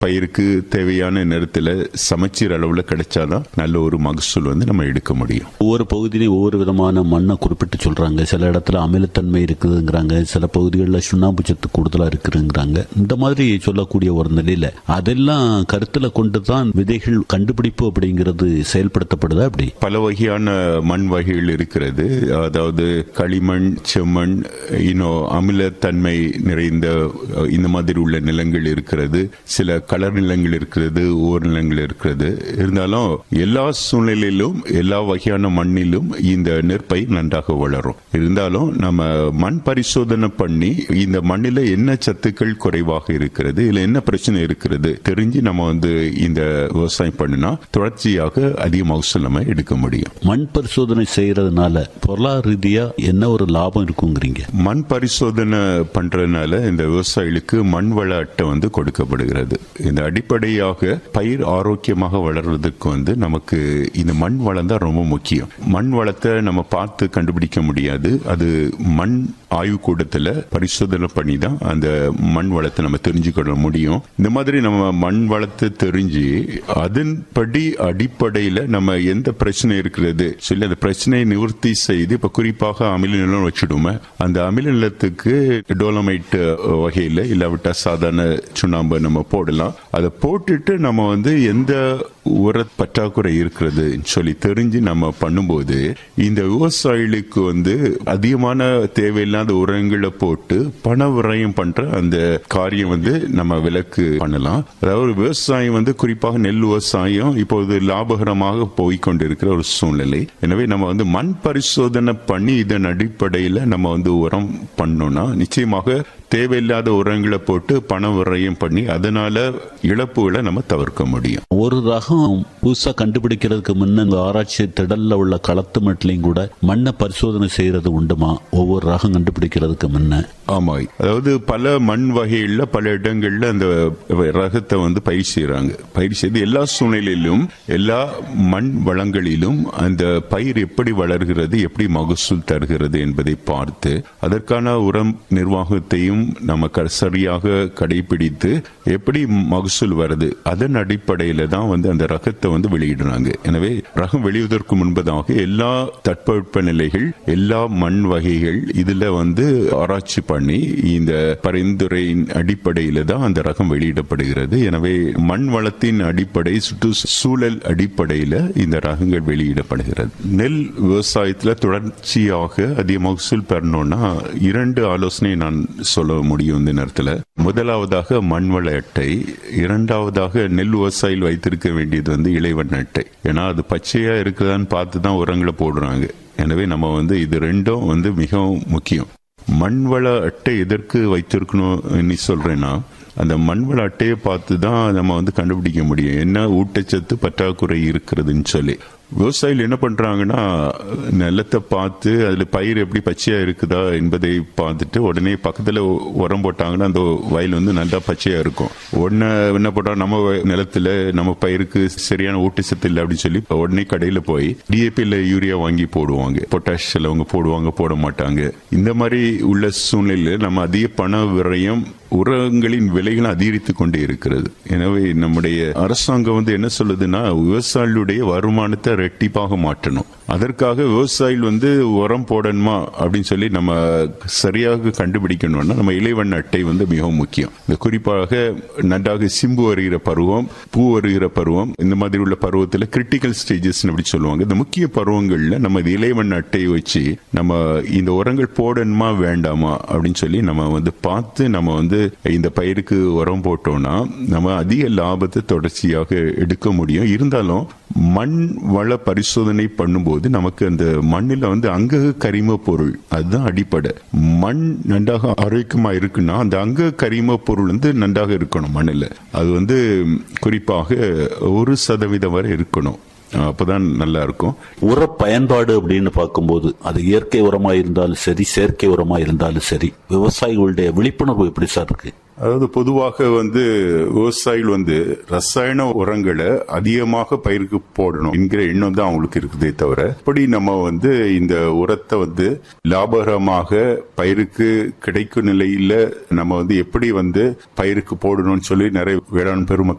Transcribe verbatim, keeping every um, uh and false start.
பயிருக்கு தேவையான நேரத்தில் சமச்சீர் அளவில் கிடைச்சாதான் நல்ல ஒரு மகசூல் வந்து நம்ம எடுக்க முடியும். ஒவ்வொரு பகுதியிலையும் ஒவ்வொரு விதமான மண்ணை குறிப்பிட்டு சொல்றாங்க. சில இடத்துல அமிலத்தன்மை இருக்குதுங்கிறாங்க, சில பகுதிகளில் சுண்ணாம்பு சத்து கூடுதலா இருக்குங்கிறாங்க. இந்த மாதிரி சொல்லக்கூடிய ஒரு நிலையில அதெல்லாம் கருத்துல கொண்டுதான் விதைகள் கண்டுபிடிப்பு அப்படிங்கிறது செயல்படுத்தப்படுதா? அப்படி பல வகையான மண் வகைகள் இருக்கிறது. அதாவது களிமண், செம்மண், இன்னும் அமிலத்தன்மை நிறைந்த இந்த மாதிரி உள்ள நிலங்கள் இருக்கிறது. சில கலர் நிலங்கள் இருக்கிறது, ஓர் நிலங்கள் இருக்கிறது. இருந்தாலும் எல்லா சூழ்நிலையிலும் எல்லா வகையான மண்ணிலும் இந்த நெற்பயிர் நன்றாக வளரும். இருந்தாலும் நம்ம மண் பரிசோதனை பண்ணி இந்த மண்ணில என்ன சத்துக்கள் குறைவாக இருக்கிறது, இல்ல என்ன பிரச்சனை இருக்கிறது தெரிஞ்சு நம்ம வந்து இந்த விவசாயம் பண்ணினா தொடர்ச்சியாக அதிக மகசூல் நம்ம எடுக்க முடியும். மண் பரிசோதனை செய்யறதுனால பொருளாதார ரீதியா என்ன ஒரு லாபம் இருக்குங்கிறீங்க? மண் பரிசோதனை பண்றதுனால இந்த விவசாயிகளுக்கு மண் வள அட்டை வந்து கொடுக்கப்படுகிறது. இந்த அடிப்படையாக பயிர் ஆரோக்கியமாக வளர்வதற்கு வந்து நமக்கு இந்த மண் வளம் தான் ரொம்ப முக்கியம். மண் வளத்தை நம்ம பார்த்து கண்டுபிடிக்க முடியாது. அது மண் ஆய்வுக்கூடத்தில் பரிசோதனை பண்ணி தான் அந்த மண் வளத்தை நம்ம தெரிஞ்சுக்க முடியும். இந்த மாதிரி நம்ம மண் வளத்தை தெரிஞ்சு அதன்படி அடிப்படையில் நம்ம எந்த பிரச்சனை இருக்கிறது சொல்லி அந்த பிரச்சனையை நிவர்த்தி செய்து, இப்ப குறிப்பாக அமில நிலம் வச்சுடுமே, அந்த அமில நிலத்துக்கு டோலமைட் வகையில் இல்லாவிட்டா சாதாரண சுண்ணாம்பு நம்ம போடலாம். அதை போட்டுட்டு நம்ம வந்து எந்த உர பற்றாக்குறை இருக்கிறது சொல்லி தெரிஞ்சு நம்ம பண்ணும்போது இந்த விவசாயிகளுக்கு வந்து அதிகமான தேவையில்லாத உரங்களை போட்டு பண விரயம் பண்ற அந்த காரியம் வந்து நம்ம விலக்கு பண்ணலாம். அதாவது விவசாயம் வந்து குறிப்பாக நெல் விவசாயம் இப்போது லாபகரமாக போய்கொண்டிருக்கிற ஒரு சூழ்நிலை. எனவே நம்ம வந்து மண் பரிசோதனை பண்ணி இதன் அடிப்படையில் நம்ம வந்து உரம் பண்ணோம்னா நிச்சயமாக தேவையில்லாத உரங்களை போட்டு பண விரயம் பண்ணி அதனால இழப்புகளை நம்ம தவிர்க்க முடியும். ஒரு ரகம் புதுசா கண்டுபிடிக்கிறதுக்கு முன்ன ஆராய்ச்சி திடல்ல உள்ள களத்து மட்டிலையும் கூட மண்ணை பரிசோதனை செய்யறது உண்டுமா ஒவ்வொரு ரகம் கண்டுபிடிக்கிறதுக்கு முன்ன? ஆமா, அதாவது பல மண் வகைகள்ல பல இடங்கள்ல அந்த ரகத்தை வந்து பயிர் செய்யறாங்க. பயிர் செய்து எல்லா சூழ்நிலையிலும் எல்லா மண் வளங்களிலும் அந்த பயிர் எப்படி வளர்கிறது, எப்படி மகசூல் தருகிறது என்பதை பார்த்து அதற்கான உரம் நிர்வாகத்தையும் நம்ம சரியாக கடைபிடித்து எப்படி மகசூல் வருது அதன் அடிப்படையில தான் வந்து அந்த ரகத்தை வந்து வெளியிடுறாங்க. எனவே ரகம் வெளியிடுவதற்கு முன்பதாக எல்லா தட்பவெப்ப நிலைகள், எல்லா மண் வகைகள் இதுல வந்து ஆராய்ச்சி பண்ணி இந்த பரிந்துரையின் அடிப்படையில தான் அந்த ரகம் வெளியிடப்படுகிறது. எனவே மண் வளத்தின் அடிப்படை, சுற்றுச்சூழல் அடிப்படையில இந்த ரகங்கள் வெளியிடப்படுகிறது. நெல் விவசாயத்துல தொடர்ச்சியாக அதிக மகசூல் பெறணும்னா இரண்டு ஆலோசனை நான் சொல்ல முடியும் இந்த நேரத்தில். முதலாவதாக மண்வள அட்டை, இரண்டாவதாக நெல் விவசாயிகள் வைத்திருக்க வேண்டியது வந்து இலைவண்ண அட்டை. ஏன்னா அது பச்சையா இருக்குதான்னு பார்த்து தான் உரங்களை போடுறாங்க. எனவே நம்ம வந்து இது ரெண்டும் வந்து மிகவும் முக்கியம். மண்வள அட்டை எதற்கு வைத்திருக்கணும் சொல்றேன்னா, அந்த மண்வள அட்டையை பார்த்து தான் நம்ம வந்து கண்டுபிடிக்க முடியும் என்ன ஊட்டச்சத்து பற்றாக்குறை இருக்கிறதுன்னு சொல்லி. விவசாயிகள் என்ன பண்றாங்கன்னா, நிலத்தை பார்த்து அதுல பயிர் எப்படி பச்சையா இருக்குதா என்பதை பார்த்துட்டு உடனே பக்கத்துல உரம் போட்டாங்கன்னா அந்த வயல் வந்து நல்லா பச்சையா இருக்கும். உடனே என்ன போட்டா நம்ம நிலத்துல நம்ம பயிருக்கு சரியான ஊட்டச்சத்து இல்லை அப்படின்னு சொல்லி உடனே கடையில போய் டிஏபி இல்ல யூரியா வாங்கி போடுவாங்க. பொட்டாஷ் அவங்க போடுவாங்க, போட மாட்டாங்க. இந்த மாதிரி உள்ள சூழ்நிலையில் நம்ம அதிக பண விரயம், உரங்களின் விலைகள் அதிகரித்து கொண்டே இருக்கிறது. எனவே நம்முடைய அரசாங்கம் வந்து என்ன சொல்லுதுன்னா, விவசாயிகளுடைய வருமானத்தை ரெட்டிப்பாக மாற்றணும். அதற்காக விவசாயிகள் வந்து உரம் போடணுமா அப்படின்னு சொல்லி நம்ம சரியாக கண்டுபிடிக்கணும்னா நம்ம இலைவண்ண அட்டை வந்து மிகவும் முக்கியம். இந்த குறிப்பாக நன்றாக சிம்பு வருகிற பருவம், பூ வருகிற பருவம், இந்த மாதிரி உள்ள பருவத்தில் கிரிட்டிக்கல் ஸ்டேஜஸ் அப்படி சொல்லுவாங்க. இந்த முக்கிய பருவங்கள்ல நம்ம இலைவண்ண அட்டையை வச்சு நம்ம இந்த உரங்கள் போடணுமா வேண்டாமா அப்படின்னு சொல்லி நம்ம வந்து பார்த்து நம்ம வந்து இந்த பயிருக்கு உரம் போட்டோம்னா நம்ம அதிக லாபத்தை தொடர்ச்சியாக எடுக்க முடியும். இருந்தாலும் மண் வள பரிசோதனை பண்ணும்போது நமக்கு அந்த மண்ணில் வந்து அங்க கரிம பொருள் அதுதான் அடிப்படை. மண் நன்றாக ஆரோக்கியமா இருக்குன்னா அந்த அங்க கரிம பொருள் வந்து நன்றாக இருக்கணும் மண்ணில். அது வந்து குறிப்பாக ஒரு சதவீதம் வரை இருக்கணும். அப்பதான் நல்லா இருக்கும். உர பயன்பாடு அப்படின்னு பார்க்கும்போது அது இயற்கை உரமா இருந்தாலும் சரி, செயற்கை உரமா இருந்தாலும் சரி, விவசாயிகளுடைய விழிப்புணர்வு எப்படி சார் இருக்கு? அதாவது பொதுவாக வந்து விவசாயிகள் வந்து ரசாயன உரங்களை அதிகமாக பயிருக்கு போடணும் என்கிற எண்ணம் தான் அவங்களுக்கு இருக்குதே தவிர, இப்படி நம்ம வந்து இந்த உரத்தை வந்து லாபகரமாக பயிருக்கு கிடைக்கும் நிலையில நம்ம வந்து எப்படி வந்து பயிருக்கு போடணும்னு சொல்லி நிறைய வேளாண் பெருமக்கள்